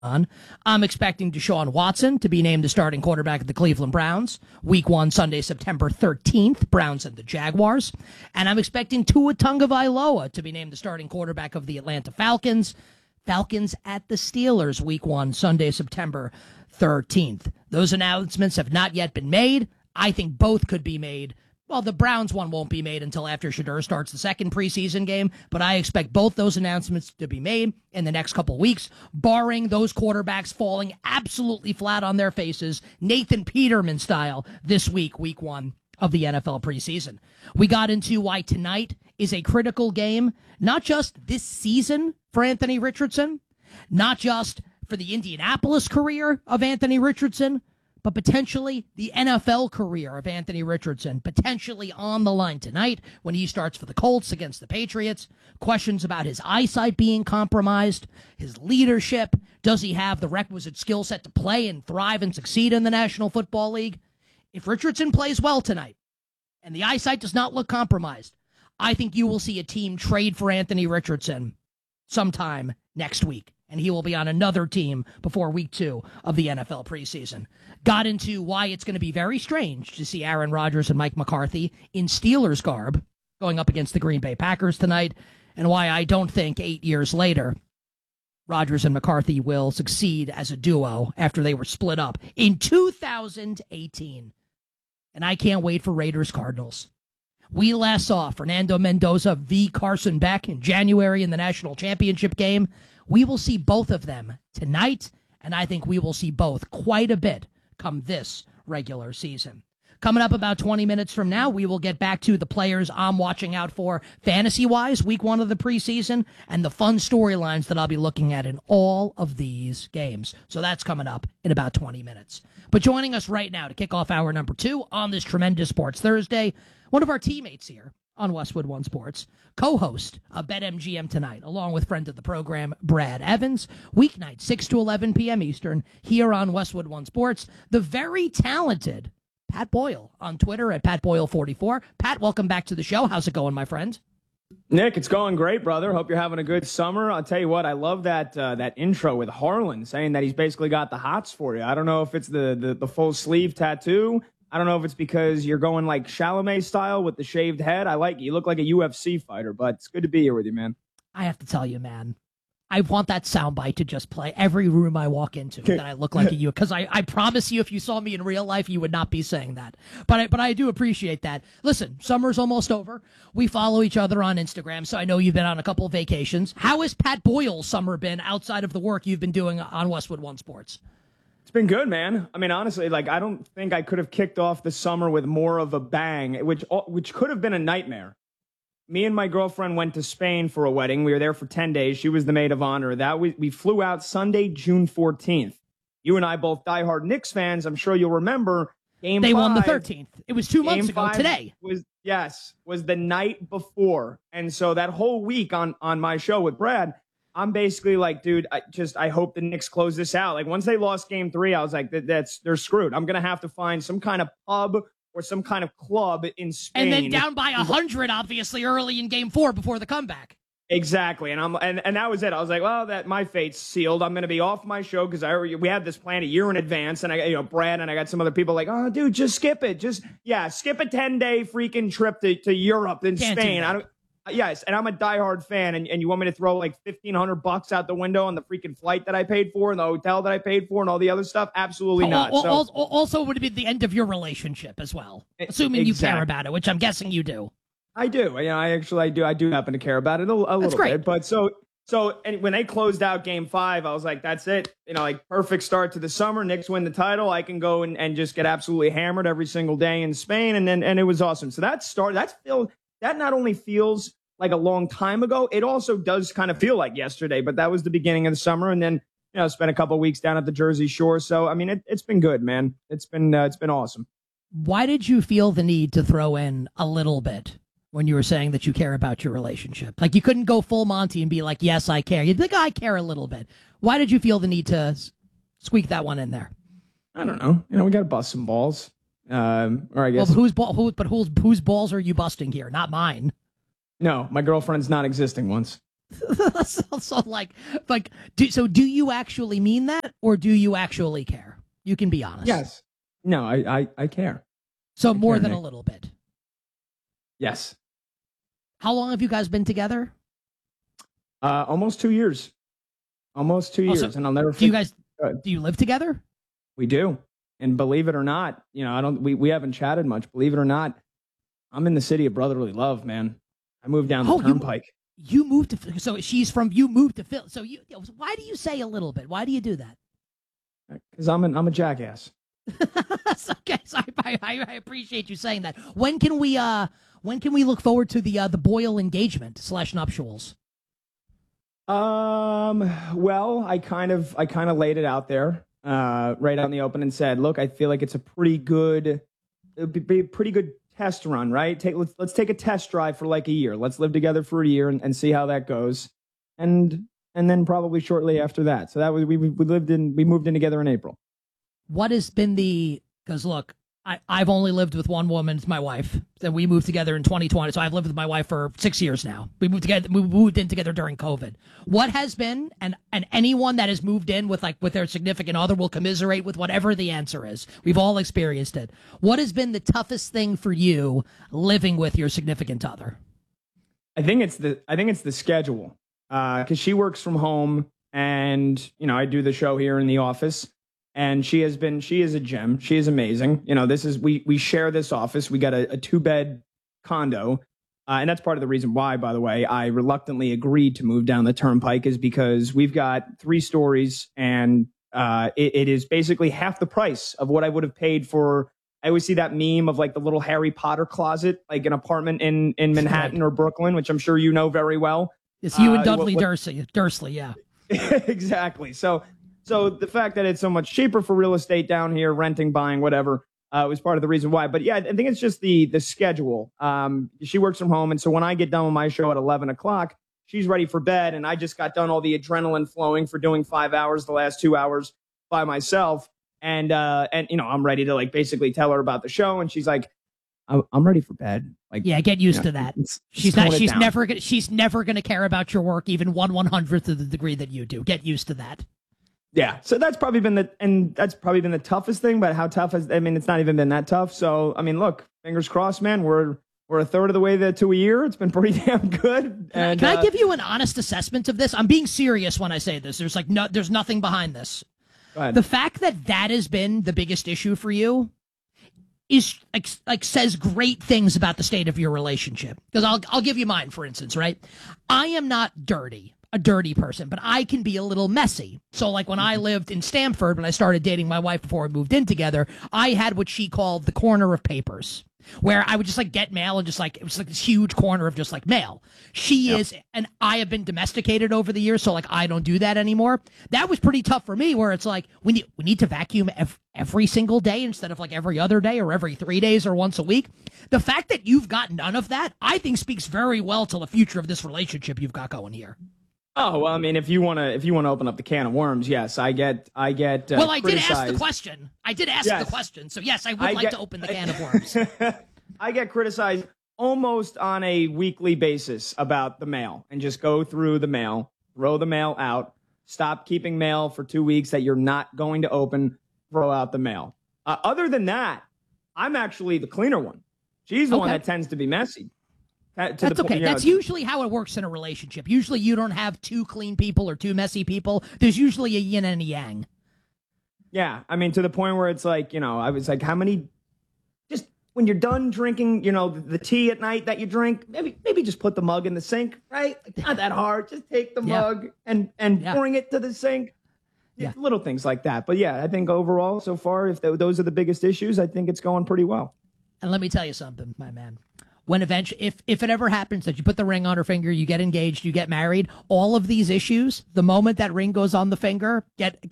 on. I'm expecting Deshaun Watson to be named the starting quarterback of the Cleveland Browns. Week 1, Sunday, September 13th, Browns and the Jaguars. And I'm expecting Tua Tagovailoa to be named the starting quarterback of the Atlanta Falcons. Falcons at the Steelers, Week 1, Sunday, September 13th. Those announcements have not yet been made. I think both could be made. Well, the Browns one won't be made until after Shedeur starts the second preseason game, but I expect both those announcements to be made in the next couple weeks, barring those quarterbacks falling absolutely flat on their faces, Nathan Peterman style, this week, Week 1 of the NFL preseason. We got into why tonight is a critical game, not just this season for Anthony Richardson, not just for the Indianapolis career of Anthony Richardson, but potentially the NFL career of Anthony Richardson, potentially on the line tonight when he starts for the Colts against the Patriots. Questions about his eyesight being compromised, his leadership. Does he have the requisite skill set to play and thrive and succeed in the National Football League? If Richardson plays well tonight and the eyesight does not look compromised, I think you will see a team trade for Anthony Richardson sometime next week, and he will be on another team before Week 2 of the NFL preseason. Got into why it's going to be very strange to see Aaron Rodgers and Mike McCarthy in Steelers garb going up against the Green Bay Packers tonight, and why I don't think 8 years later Rodgers and McCarthy will succeed as a duo after they were split up in 2018. And I can't wait for Raiders-Cardinals. We last saw Fernando Mendoza v. Carson Beck in January in the national championship game. We will see both of them tonight, and I think we will see both quite a bit come this regular season. Coming up about 20 minutes from now, we will get back to the players I'm watching out for fantasy-wise, Week 1 of the preseason, and the fun storylines that I'll be looking at in all of these games. So that's coming up in about 20 minutes. But joining us right now to kick off hour number 2 on this tremendous Sports Thursday, one of our teammates here on Westwood One Sports, co-host of BetMGM Tonight, along with friend of the program, Brad Evans, weeknight, 6 to 11 p.m. Eastern, here on Westwood One Sports, the very talented Pat Boyle on Twitter at PatBoyle44. Pat, welcome back to the show. How's it going, my friend? Nick, it's going great, brother. Hope you're having a good summer. I'll tell you what, I love that intro with Harlan saying that he's basically got the hots for you. I don't know if it's the full sleeve tattoo. I don't know if it's because you're going like Chalamet style with the shaved head. I like it. You look like a UFC fighter, but it's good to be here with you, man. I have to tell you, man, I want that soundbite to just play every room I walk into that I look like a you, because I promise you, if you saw me in real life, you would not be saying that. But I do appreciate that. Listen, summer's almost over. We follow each other on Instagram, so I know you've been on a couple of vacations. How has Pat Boyle's summer been outside of the work you've been doing on Westwood One Sports? It's been good, man. I mean, honestly, like I don't think I could have kicked off the summer with more of a bang, which could have been a nightmare. Me and my girlfriend went to Spain for a wedding. We were there for 10 days. She was the maid of honor. We flew out Sunday, June 14th. You and I both diehard Knicks fans. I'm sure you'll remember Game 5. They won the 13th. It was 2 months ago today. Was the night before. And so that whole week on my show with Brad, I'm basically like, dude, I hope the Knicks close this out. Like once they lost Game 3, I was like, they're screwed. I'm going to have to find some kind of pub or some kind of club in Spain. And then down by 100, obviously, early in Game 4 before the comeback. Exactly. And that was it. I was like, well, my fate's sealed. I'm going to be off my show because we had this plan a year in advance. And Brad and I got some other people like, oh, dude, just skip it. Skip a 10-day freaking trip to Europe and Spain. Yes, and I'm a diehard fan, and you want me to throw like $1,500 out the window on the freaking flight that I paid for and the hotel that I paid for and all the other stuff? Absolutely not. Also, would it be the end of your relationship as well? Assuming you care about it, which I'm guessing you do. I do. I do happen to care about it a little bit. But and when they closed out Game 5, I was like, that's it. Like perfect start to the summer. Knicks win the title. I can go and just get absolutely hammered every single day in Spain, and it was awesome. So that not only feels like a long time ago, it also does kind of feel like yesterday, but that was the beginning of the summer. And then, spent a couple of weeks down at the Jersey Shore. So, I mean, it's been good, man. It's been awesome. Why did you feel the need to throw in a little bit when you were saying that you care about your relationship? Like you couldn't go full Monty and be like, yes, I care. You'd be like, I care a little bit. Why did you feel the need to squeak that one in there? I don't know. We got to bust some balls. Or I guess. Well, whose balls are you busting here? Not mine. No, my girlfriend's non-existing ones. So do you actually mean that, or do you actually care? You can be honest. Yes. No, I care. So I more care, than Nick. a little bit. Yes. How long have you guys been together? Almost 2 years. Almost 2 years, and I'll never. Do you live together? We do, and believe it or not, I don't. We haven't chatted much. Believe it or not, I'm in the city of brotherly love, man. I moved down the turnpike. You moved to, so you moved to Phil. So why do you say a little bit? Why do you do that? Because I'm a jackass. Okay, so I appreciate you saying that. When can we look forward to the Boyle engagement / nuptials? Well, I kind of laid it out there, right out in the open and said, look, I feel like it's it'd be a pretty good test run, right? Let's take a test drive for like a year. Let's live together for a year and see how that goes. And then probably shortly after that. So that was, we moved in together in April. What has been because look, I've only lived with one woman, it's my wife. Then we moved together in 2020. So I've lived with my wife for 6 years now. We moved in together during COVID. What has been, and anyone that has moved in with their significant other will commiserate with whatever the answer is. We've all experienced it. What has been the toughest thing for you living with your significant other? I think it's the schedule. Cause she works from home and, I do the show here in the office. And she is a gem. She is amazing. We share this office. We got a 2-bed condo. And that's part of the reason why, by the way, I reluctantly agreed to move down the turnpike is because we've got 3 stories and it is basically half the price of what I would have paid for. I always see that meme of like the little Harry Potter closet, like an apartment in Manhattan or Brooklyn, which I'm sure you know very well. It's you and Dudley Dursley, yeah. Exactly. So the fact that it's so much cheaper for real estate down here, renting, buying, whatever, was part of the reason why. But yeah, I think it's just the schedule. She works from home. And so when I get done with my show at 11 o'clock, she's ready for bed. And I just got done all the adrenaline flowing for doing 5 hours, the last 2 hours by myself. And I'm ready to like basically tell her about the show. And she's like, I'm ready for bed. Like, yeah, get used to that. She's never gonna care about your work even 1/100th of the degree that you do. Get used to that. Yeah, so that's probably been the toughest thing. But how tough it's not even been that tough. So look, fingers crossed, man. We're a third of the way there to a year. It's been pretty damn good. And, can I give you an honest assessment of this? I'm being serious when I say this. There's nothing behind this. The fact that has been the biggest issue for you is like says great things about the state of your relationship. Because I'll give you mine, for instance, right? I am not a dirty person, but I can be a little messy. So like when I lived in Stamford, when I started dating my wife before we moved in together, I had what she called the corner of papers, where I would just like get mail and just like, it was like this huge corner of just like mail. She is, and I have been domesticated over the years. So like, I don't do that anymore. That was pretty tough for me, where it's like, we need to vacuum every single day instead of like every other day or every 3 days or once a week. The fact that you've got none of that, I think speaks very well to the future of this relationship you've got going here. Oh, well, if you want to open up the can of worms, yes, I get. Well, I did ask the question. The question. So yes, I would like to open the can of worms. I get criticized almost on a weekly basis about the mail, and just go through the mail, throw the mail out, stop keeping mail for 2 weeks that you're not going to open, throw out the mail. Other than that, I'm actually the cleaner one. She's the one that tends to be messy. That's okay. That's usually how it works in a relationship. Usually you don't have 2 clean people or 2 messy people. There's usually a yin and a yang. Yeah. To the point where it's like, I was like, how many, just when you're done drinking, the tea at night that you drink, maybe just put the mug in the sink, right? Like, not that hard. Just take the mug and bring it to the sink. Yeah. Little things like that. But yeah, I think overall so far, if those are the biggest issues, I think it's going pretty well. And let me tell you something, my man. When eventually, if it ever happens that you put the ring on her finger, you get engaged, you get married, all of these issues, the moment that ring goes on the finger, get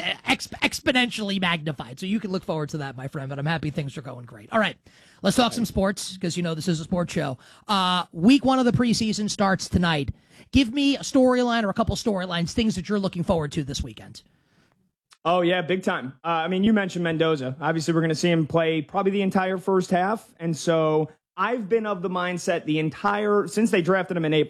exponentially magnified. So you can look forward to that, my friend. But I'm happy things are going great. All right, let's talk some sports, because this is a sports show. Week 1 of the preseason starts tonight. Give me a storyline or a couple storylines, things that you're looking forward to this weekend. Oh, yeah, big time. You mentioned Mendoza. Obviously, we're going to see him play probably the entire first half. And so I've been of the mindset since they drafted him in April,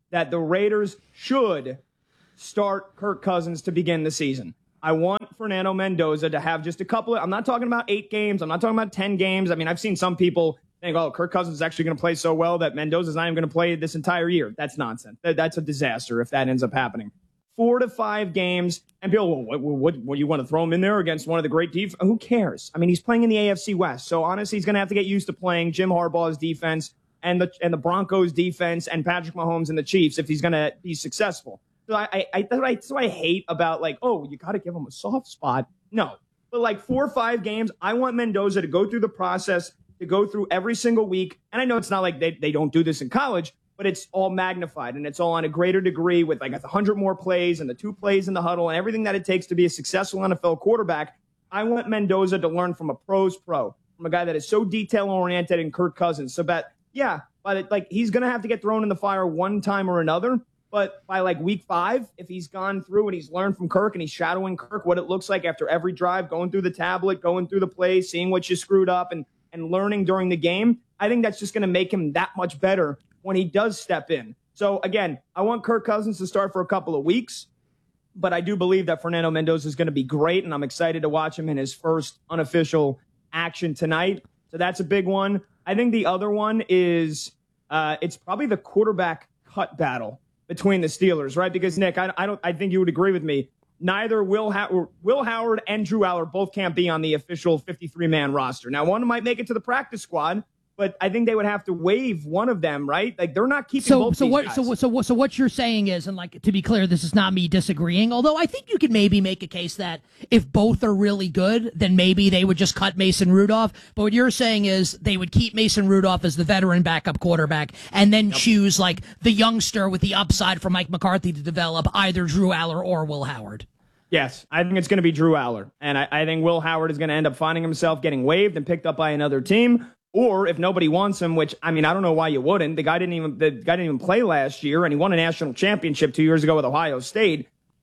that the Raiders should start Kirk Cousins to begin the season. I want Fernando Mendoza to have just a couple of, I'm not talking about 8 games. I'm not talking about 10 games. I mean, I've seen some people think, oh, Kirk Cousins is actually going to play so well that Mendoza's not even going to play this entire year. That's nonsense. That's a disaster if that ends up happening. 4 to 5 games, and people, what you want to throw him in there against one of the great defense? Who cares? I mean, he's playing in the AFC West, so honestly, he's going to have to get used to playing Jim Harbaugh's defense and the Broncos defense and Patrick Mahomes and the Chiefs if he's going to be successful. So that's what I hate about, like, oh, you got to give him a soft spot. No, but like 4 or 5 games, I want Mendoza to go through the process, to go through every single week. And I know it's not like they don't do this in college, but it's all magnified and it's all on a greater degree with like 100 more plays and the 2 plays in the huddle and everything that it takes to be a successful NFL quarterback. I want Mendoza to learn from a pro's pro, from a guy that is so detail-oriented in Kirk Cousins. So that, yeah, but like he's going to have to get thrown in the fire one time or another. But by like week 5, if he's gone through and he's learned from Kirk and he's shadowing Kirk what it looks like after every drive, going through the tablet, going through the plays, seeing what you screwed up and learning during the game, I think that's just going to make him that much better when he does step in. So again, I want Kirk Cousins to start for a couple of weeks, but I do believe that Fernando Mendoza is going to be great, and I'm excited to watch him in his first unofficial action tonight. So that's a big one. I think the other one is it's probably the quarterback cut battle between the Steelers, right? Because Nick, I think you would agree with me. Neither Will Howard and Drew Aller both can't be on the official 53-man roster. Now, one might make it to the practice squad, but I think they would have to waive one of them, right? Like they're not keeping both these guys. So what you're saying is, and like to be clear, this is not me disagreeing. Although I think you could maybe make a case that if both are really good, then maybe they would just cut Mason Rudolph. But what you're saying is they would keep Mason Rudolph as the veteran backup quarterback, and then choose like the youngster with the upside for Mike McCarthy to develop, either Drew Aller or Will Howard. Yes, I think it's going to be Drew Aller, and I think Will Howard is going to end up finding himself getting waived and picked up by another team. Or if nobody wants him, which, I mean, I don't know why you wouldn't. The guy didn't even play last year, and he won a national championship 2 years ago with Ohio State.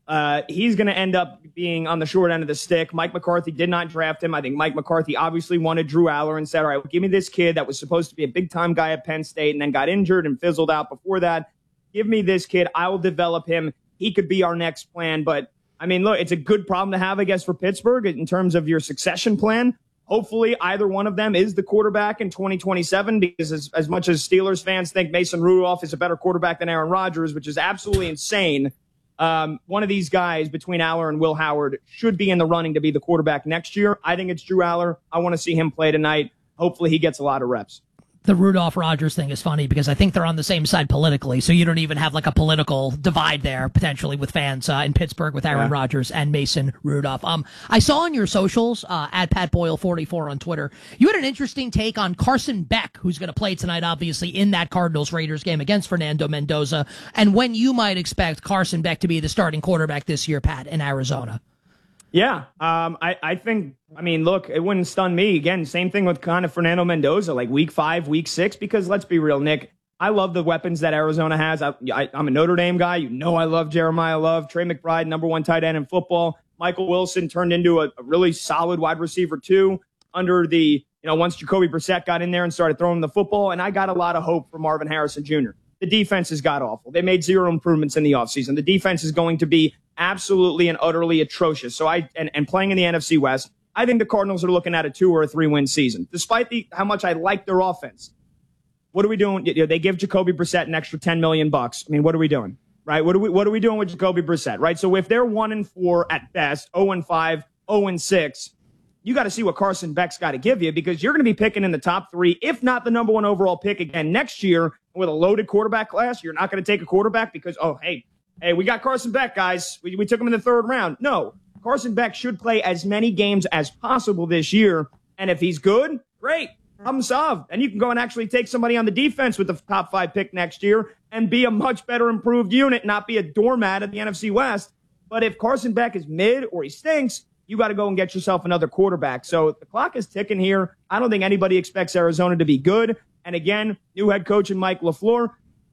He's going to end up being on the short end of the stick. Mike McCarthy did not draft him. I think Mike McCarthy obviously wanted Drew Aller and said, all right, give me this kid that was supposed to be a big-time guy at Penn State and then got injured and fizzled out before that. Give me this kid. I will develop him. He could be our next plan. But, I mean, look, it's a good problem to have, I guess, for Pittsburgh in terms of your succession plan. Hopefully, either one of them is the quarterback in 2027, because as much as Steelers fans think Mason Rudolph is a better quarterback than Aaron Rodgers, which is absolutely insane, one of these guys between Aller and Will Howard should be in the running to be the quarterback next year. I think it's Drew Aller. I want to see him play tonight. Hopefully, he gets a lot of reps. The Rudolph Rodgers thing is funny because I think they're on the same side politically, so you don't even have like a political divide there potentially with fans in Pittsburgh with Aaron Rodgers and Mason Rudolph. I saw on your socials at Pat Boyle 44 on Twitter, you had an interesting take on Carson Beck, who's going to play tonight, obviously in that Cardinals Raiders game against Fernando Mendoza, and when you might expect Carson Beck to be the starting quarterback this year, Pat, in Arizona. Yeah, I think, I mean, look, it wouldn't stun me. Again, same thing with kind of Fernando Mendoza, like week 5, week 6, because let's be real, Nick, I love the weapons that Arizona has. I'm a Notre Dame guy. You know I love Jeremiah Love, Trey McBride, #1 tight end in football. Michael Wilson turned into a really solid wide receiver, too, under the, once Jacoby Brissett got in there and started throwing the football, and I got a lot of hope for Marvin Harrison Jr. The defense has got awful. They made 0 improvements in the offseason. The defense is going to be absolutely and utterly atrocious. So and playing in the NFC West, I think the Cardinals are looking at a 2 or a 3-win season, despite how much I like their offense. What are we doing? They give Jacoby Brissett an extra $10 million. I mean, what are we doing? Right? What are we doing with Jacoby Brissett? Right? So if they're 1-4 at best, 0-5, 0-6, you got to see what Carson Beck's got to give you, because you're going to be picking in the top 3, if not the #1 overall pick again next year with a loaded quarterback class. You're not going to take a quarterback because, hey, we got Carson Beck, guys. We took him in the 3rd round. No, Carson Beck should play as many games as possible this year. And if he's good, great. Problem solved. And you can go and actually take somebody on the defense with the top 5 pick next year and be a much better improved unit, not be a doormat at the NFC West. But if Carson Beck is mid or he stinks, you got to go and get yourself another quarterback. So the clock is ticking here. I don't think anybody expects Arizona to be good. And again, new head coach in Mike LaFleur,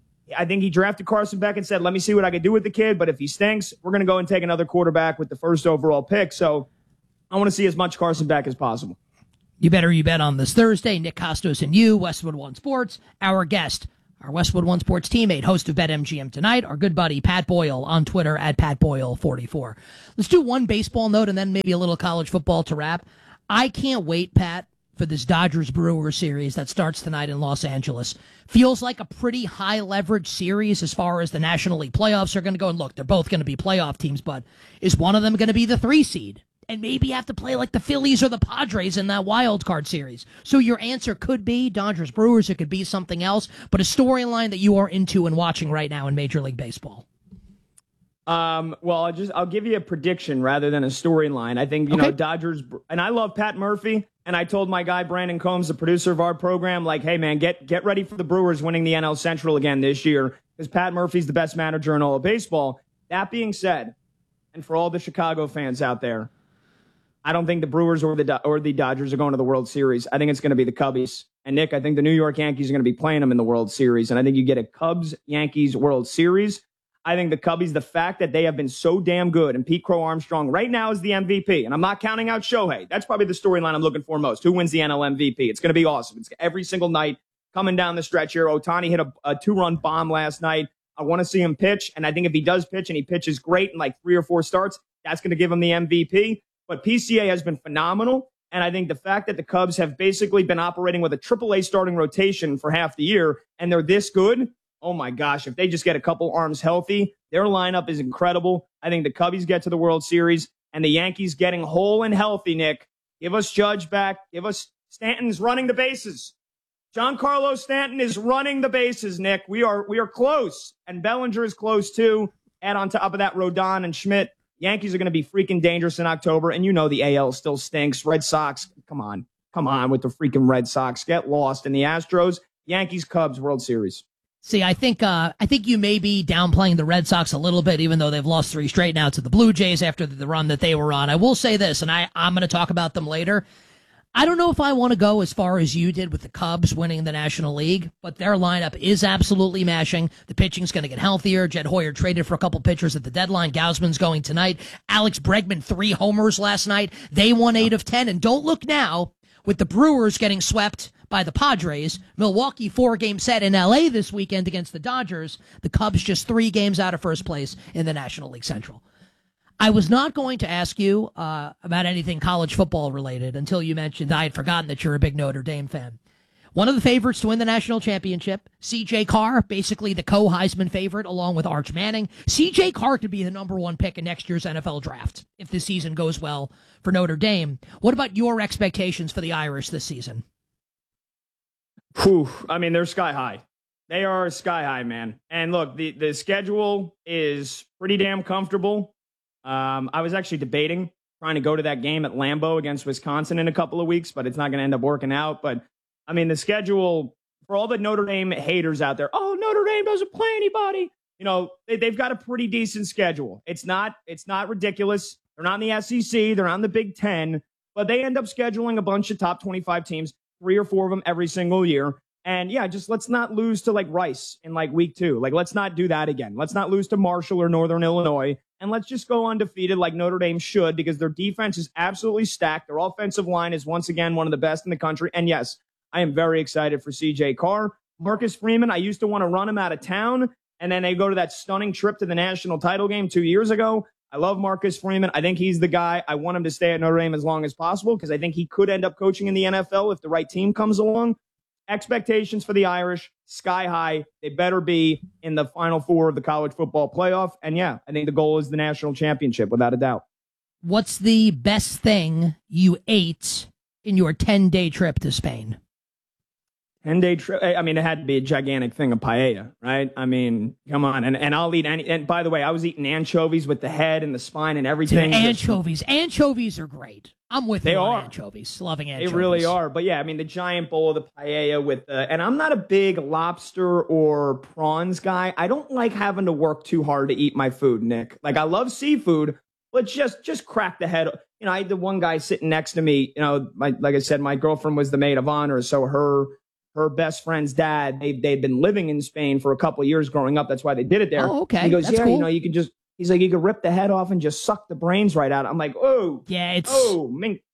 I think he drafted Carson Beck and said, let me see what I can do with the kid. But if he stinks, we're going to go and take another quarterback with the 1st overall pick. So I want to see as much Carson Beck as possible. You better you bet on this Thursday. Nick Costos and you, Westwood One Sports. Our guest, our Westwood One Sports teammate, host of BetMGM Tonight, our good buddy Pat Boyle on Twitter at PatBoyle44. Let's do one baseball note and then maybe a little college football to wrap. I can't wait, Pat, for this Dodgers-Brewers series that starts tonight in Los Angeles. Feels like a pretty high-leverage series as far as the National League playoffs are going to go. And look, they're both going to be playoff teams, but is one of them going to be the 3 seed? And maybe have to play like the Phillies or the Padres in that wild card series. So your answer could be Dodgers-Brewers. It could be something else, but a storyline that you are into and watching right now in Major League Baseball. Well, I'll give you a prediction rather than a storyline. I think, you know, Dodgers, and I love Pat Murphy, and I told my guy Brandon Combs, the producer of our program, like, hey man, get ready for the Brewers winning the NL Central again this year, because Pat Murphy's the best manager in all of baseball. That being said, and for all the Chicago fans out there, I don't think the Brewers or the Dodgers are going to the World Series. I think it's going to be the Cubbies. And Nick, I think the New York Yankees are going to be playing them in the World Series. And I think you get a Cubs-Yankees World Series. I think the Cubbies, the fact that they have been so damn good, and Pete Crow Armstrong right now is the MVP. And I'm not counting out Shohei. That's probably the storyline I'm looking for most. Who wins the NL MVP? It's going to be awesome. It's every single night coming down the stretch here. Ohtani hit a 2-run bomb last night. I want to see him pitch. And I think if he does pitch and he pitches great in like 3 or 4 starts, that's going to give him the MVP. But PCA has been phenomenal, and I think the fact that the Cubs have basically been operating with a AAA starting rotation for half the year, and they're this good, oh my gosh, if they just get a couple arms healthy, their lineup is incredible. I think the Cubbies get to the World Series, and the Yankees getting whole and healthy, Nick. Give us Judge back. Give us Stanton's running the bases. Giancarlo Stanton is running the bases, Nick. We are close, and Bellinger is close too. Add on top of that Rodon and Schmidt. Yankees are going to be freaking dangerous in October, and you know the AL still stinks. Red Sox, come on with the freaking Red Sox. Get lost in the Astros. Yankees, Cubs, World Series. See, I think you may be downplaying the Red Sox a little bit, even though they've lost 3 straight now to the Blue Jays after the run that they were on. I will say this, and I'm going to talk about them later. I don't know if I want to go as far as you did with the Cubs winning the National League, but their lineup is absolutely mashing. The pitching's going to get healthier. Jed Hoyer traded for a couple pitchers at the deadline. Gausman's going tonight. Alex Bregman, 3 homers last night. They won 8 of 10. And don't look now, with the Brewers getting swept by the Padres, Milwaukee 4-game set in L.A. this weekend against the Dodgers. The Cubs just 3 games out of first place in the National League Central. I was not going to ask you about anything college football related until you mentioned I had forgotten that you're a big Notre Dame fan. One of the favorites to win the national championship, C.J. Carr, basically the co-Heisman favorite along with Arch Manning. C.J. Carr could be the number 1 pick in next year's NFL draft if the season goes well for Notre Dame. What about your expectations for the Irish this season? Whew. I mean, they're sky high. They are sky high, man. And look, the schedule is pretty damn comfortable. I was actually debating trying to go to that game at Lambeau against Wisconsin in a couple of weeks, but it's not going to end up working out. But, I mean, the schedule, for all the Notre Dame haters out there, oh, Notre Dame doesn't play anybody. You know, they've got a pretty decent schedule. It's not ridiculous. They're not in the SEC. They're not in the Big Ten. But they end up scheduling a bunch of top 25 teams, 3 or 4 of them every single year. And, yeah, just let's not lose to, like, Rice in, like, week 2. Like, let's not do that again. Let's not lose to Marshall or Northern Illinois. And let's just go undefeated like Notre Dame should, because their defense is absolutely stacked. Their offensive line is, once again, one of the best in the country. And, yes, I am very excited for C.J. Carr. Marcus Freeman, I used to want to run him out of town, and then they go to that stunning trip to the national title game 2 years ago. I love Marcus Freeman. I think he's the guy. I want him to stay at Notre Dame as long as possible because I think he could end up coaching in the NFL if the right team comes along. Expectations for the Irish, sky high. They better be in the Final Four of the college football playoff. And yeah, I think the goal is the national championship, without a doubt. What's the best thing you ate in your 10-day trip to Spain? 10-day trip. I mean, it had to be a gigantic thing of paella, right? I mean, come on. And I'll eat any. And by the way, I was eating anchovies with the head and the spine and everything. Dude, anchovies are great. I'm with you on anchovies. Loving anchovies. They really are. But yeah, I mean, the giant bowl of the paella with the, and I'm not a big lobster or prawns guy. I don't like having to work too hard to eat my food, Nick. Like, I love seafood, but just crack the head. You know, I had the one guy sitting next to me, you know, like I said, my girlfriend was the maid of honor. So her best friend's dad, they'd been living in Spain for a couple of years growing up. That's why they did it there. Oh, okay. He goes, That's yeah, cool. you know, you could just, he's like, you could rip the head off and just suck the brains right out. I'm like, oh, yeah, man.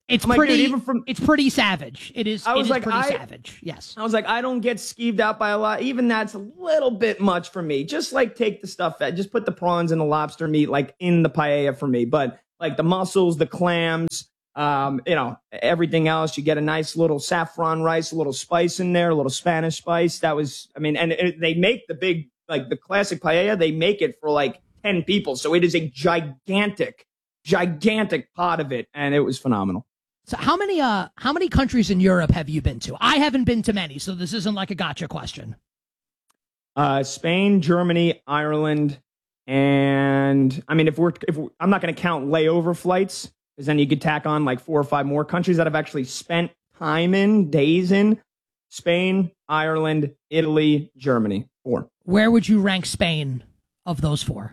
It's it's pretty savage. It is. Pretty savage. Yes. I was like, I don't get skeeved out by a lot. Even that's a little bit much for me. Just like take the stuff that, just put the prawns and the lobster meat like in the paella for me. But like the mussels, the clams, everything else, you get a nice little saffron rice, a little spice in there, a little Spanish spice. That was, they make the big, like the classic paella, they make it for like 10 people. So it is a gigantic pot of it. And it was phenomenal. So how many countries in Europe have you been to? I haven't been to many, so this isn't like a gotcha question. Spain, Germany, Ireland, and I'm not going to count layover flights, because then you could tack on like 4 or 5 more countries that I've actually spent days in. Spain, Ireland, Italy, Germany. 4. Where would you rank Spain of those 4?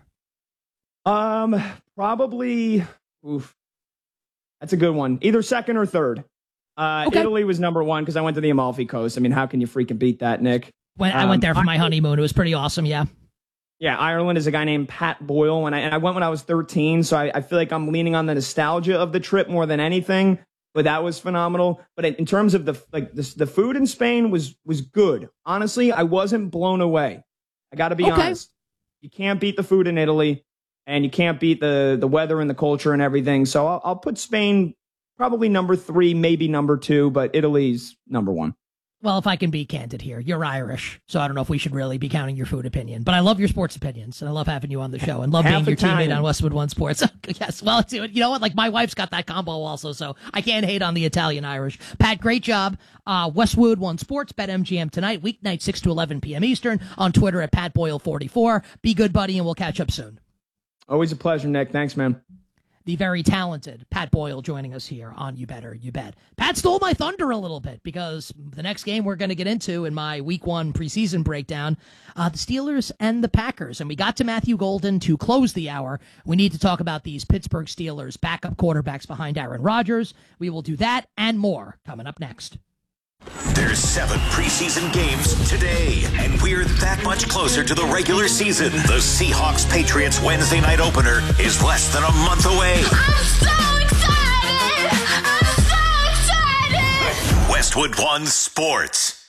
Probably. That's a good one. Either second or third. Okay. Italy was number 1 because I went to the Amalfi Coast. How can you freaking beat that, Nick? I went there for my honeymoon. It was pretty awesome, yeah. Yeah, Ireland is a guy named Pat Boyle, and I went when I was 13, so I feel like I'm leaning on the nostalgia of the trip more than anything, but that was phenomenal. But in terms of the food in Spain was good. Honestly, I wasn't blown away. I got to be honest. You can't beat the food in Italy. And you can't beat the weather and the culture and everything. So I'll put Spain probably number 3, maybe number 2, but Italy's number 1. Well, if I can be candid here, you're Irish, so I don't know if we should really be counting your food opinion. But I love your sports opinions, and I love having you on the show, and love being your teammate on Westwood One Sports. Yes, well, you know what? Like, my wife's got that combo also, so I can't hate on the Italian-Irish. Pat, great job. Westwood One Sports, BetMGM tonight, weeknight 6 to 11 p.m. Eastern, on Twitter at PatBoyle44. Be good, buddy, and we'll catch up soon. Always a pleasure, Nick. Thanks, man. The very talented Pat Boyle joining us here on You Better, You Bet. Pat stole my thunder a little bit because the next game we're going to get into in my Week 1 preseason breakdown, the Steelers and the Packers. And we got to Matthew Golden to close the hour. We need to talk about these Pittsburgh Steelers backup quarterbacks behind Aaron Rodgers. We will do that and more coming up next. There's 7 preseason games today, and we're that much closer to the regular season. The Seahawks-Patriots Wednesday night opener is less than a month away. I'm so excited! I'm so excited! Westwood One Sports.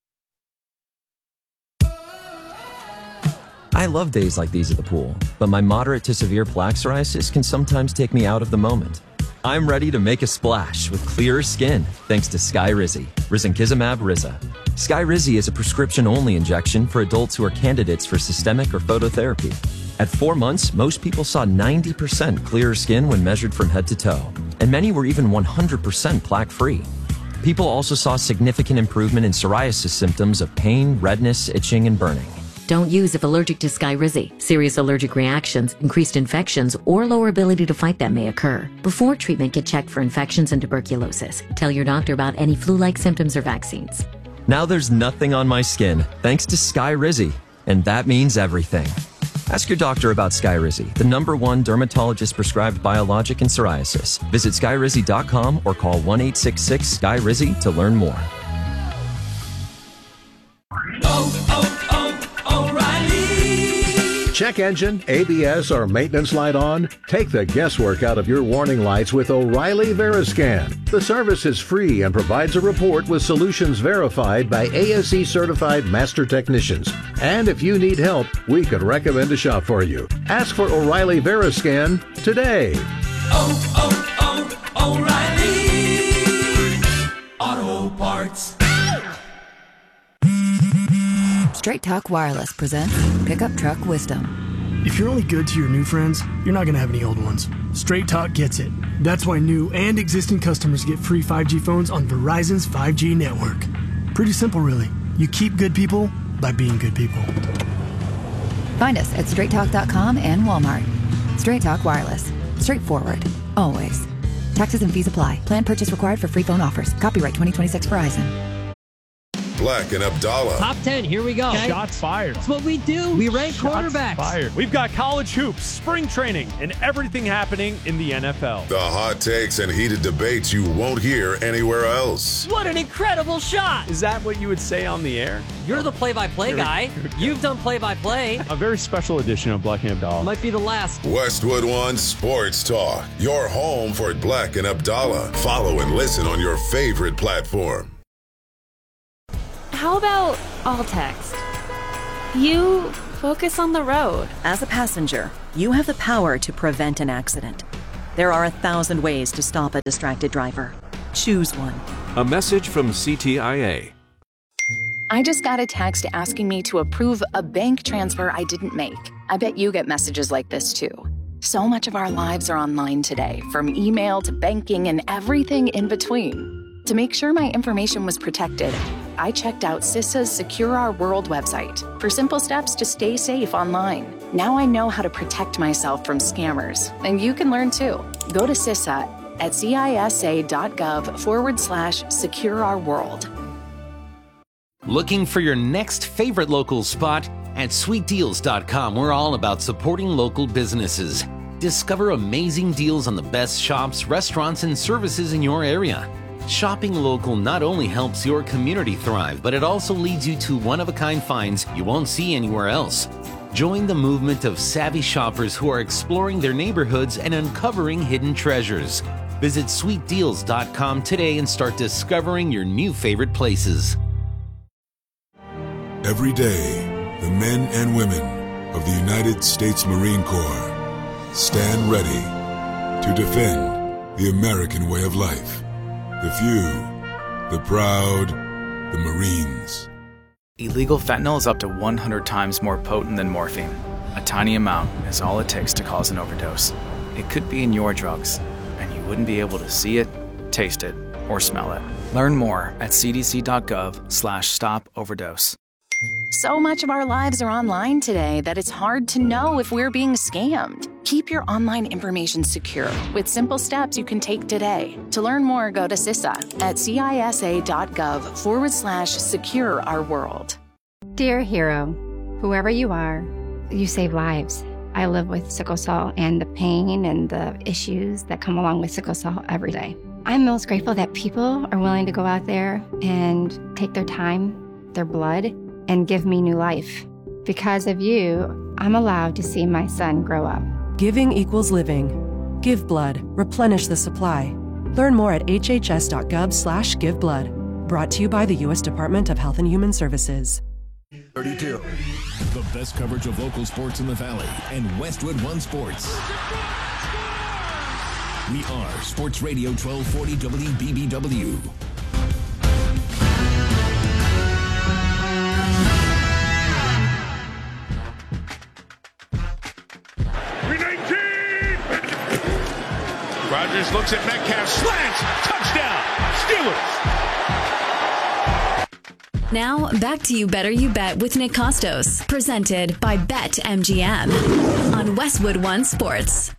I love days like these at the pool, but my moderate to severe plaque psoriasis can sometimes take me out of the moment. I'm ready to make a splash with clearer skin thanks to Skyrizi, risankizumab Riza. Skyrizi is a prescription-only injection for adults who are candidates for systemic or phototherapy. At 4 months, most people saw 90% clearer skin when measured from head to toe, and many were even 100% plaque-free. People also saw significant improvement in psoriasis symptoms of pain, redness, itching, and burning. Don't use if allergic to Skyrizi. Serious allergic reactions, increased infections, or lower ability to fight them may occur. Before treatment, get checked for infections and tuberculosis. Tell your doctor about any flu-like symptoms or vaccines. Now there's nothing on my skin thanks to Skyrizi, and that means everything. Ask your doctor about Skyrizi, the #1 dermatologist-prescribed biologic in psoriasis. Visit Skyrizi.com or call 1-866-SKYRIZI to learn more. Check engine, ABS, or maintenance light on? Take the guesswork out of your warning lights with O'Reilly Veriscan. The service is free and provides a report with solutions verified by ASE certified master technicians. And if you need help, we could recommend a shop for you. Ask for O'Reilly Veriscan today. O'Reilly Auto Parts. Straight Talk Wireless presents Pickup Truck Wisdom. If you're only good to your new friends, you're not going to have any old ones. Straight Talk gets it. That's why new and existing customers get free 5G phones on Verizon's 5G network. Pretty simple, really. You keep good people by being good people. Find us at straighttalk.com and Walmart. Straight Talk Wireless. Straightforward. Always. Taxes and fees apply. Plan purchase required for free phone offers. Copyright 2026 Verizon. Black and Abdallah. Top 10, here we go. Okay. Shots fired. That's what we do. We rank quarterbacks. Fired. We've got college hoops, spring training, and everything happening in the NFL. The hot takes and heated debates you won't hear anywhere else. What an incredible shot. Is that what you would say on the air? You're the play-by-play guy. You've done play-by-play. A very special edition of Black and Abdallah. Might be the last. Westwood One Sports Talk. Your home for Black and Abdallah. Follow and listen on your favorite platform. How about all text? You focus on the road. As a passenger, you have the power to prevent an accident. There are 1,000 ways to stop a distracted driver. Choose one. A message from CTIA. I just got a text asking me to approve a bank transfer I didn't make. I bet you get messages like this too. So much of our lives are online today, from email to banking and everything in between. To make sure my information was protected, I checked out CISA's Secure Our World website for simple steps to stay safe online. Now I know how to protect myself from scammers, and you can learn too. Go to CISA at cisa.gov/Secure Our World. Looking for your next favorite local spot? At sweetdeals.com, we're all about supporting local businesses. Discover amazing deals on the best shops, restaurants, and services in your area. Shopping local not only helps your community thrive, but it also leads you to one-of-a-kind finds you won't see anywhere else. Join the movement of savvy shoppers who are exploring their neighborhoods and uncovering hidden treasures. Visit sweetdeals.com today and start discovering your new favorite places. Every day, the men and women of the United States Marine Corps stand ready to defend the American way of life. The few, the proud, the Marines. Illegal fentanyl is up to 100 times more potent than morphine. A tiny amount is all it takes to cause an overdose. It could be in your drugs, and you wouldn't be able to see it, taste it, or smell it. Learn more at cdc.gov/stop-overdose. So much of our lives are online today that it's hard to know if we're being scammed. Keep your online information secure with simple steps you can take today. To learn more, go to CISA at cisa.gov/Secure Our World. Dear hero, whoever you are, you save lives. I live with sickle cell and the pain and the issues that come along with sickle cell every day. I'm most grateful that people are willing to go out there and take their time, their blood, and give me new life. Because of you, I'm allowed to see my son grow up. Giving equals living. Give blood. Replenish the supply. Learn more at hhs.gov/giveblood. Brought to you by the U.S. Department of Health and Human Services. 32. The best coverage of local sports in the Valley and Westwood One Sports. We are Sports Radio 1240 WBBW. Rodgers looks at Metcalf, slants, touchdown, Steelers. Now, back to You Better You Bet with Nick Costos, presented by BetMGM on Westwood One Sports.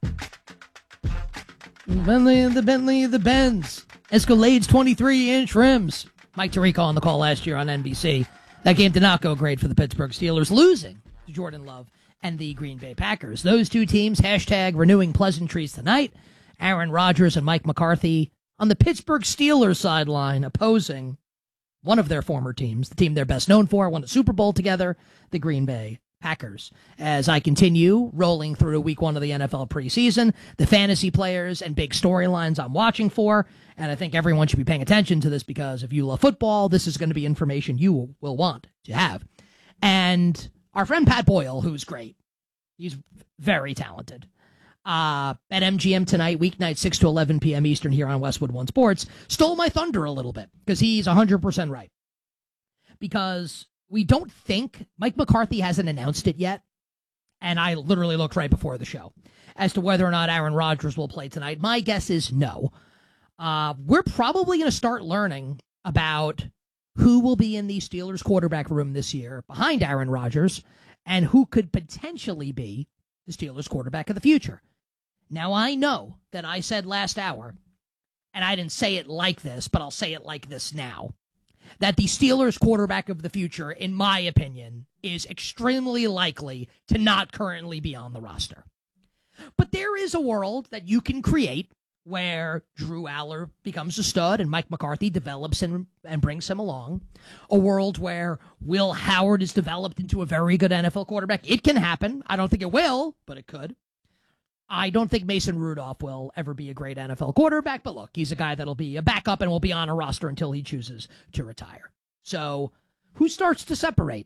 The Benz. Escalade's 23-inch rims. Mike Tirico on the call last year on NBC. That game did not go great for the Pittsburgh Steelers, losing to Jordan Love and the Green Bay Packers. Those two teams, #renewing pleasantries tonight. Aaron Rodgers and Mike McCarthy on the Pittsburgh Steelers sideline opposing one of their former teams, the team they're best known for, won a Super Bowl together, the Green Bay Packers. As I continue rolling through week one of the NFL preseason, the fantasy players and big storylines I'm watching for, and I think everyone should be paying attention to this because if you love football, this is going to be information you will want to have. And our friend Pat Boyle, who's great, he's very talented. At MGM tonight, weeknight, 6 to 11 p.m. Eastern here on Westwood One Sports, stole my thunder a little bit because he's 100% right. Because we don't think, Mike McCarthy hasn't announced it yet, and I literally looked right before the show, as to whether or not Aaron Rodgers will play tonight. My guess is no. We're probably going to start learning about who will be in the Steelers quarterback room this year behind Aaron Rodgers and who could potentially be the Steelers quarterback of the future. Now, I know that I said last hour, and I didn't say it like this, but I'll say it like this now. that the Steelers quarterback of the future, in my opinion, is extremely likely to not currently be on the roster. But there is a world that you can create where Drew Aller becomes a stud and Mike McCarthy develops him and brings him along. A world where Will Howard is developed into a very good NFL quarterback. It can happen. I don't think it will, but it could. I don't think Mason Rudolph will ever be a great NFL quarterback, but look, he's a guy that'll be a backup and will be on a roster until he chooses to retire. So who starts to separate?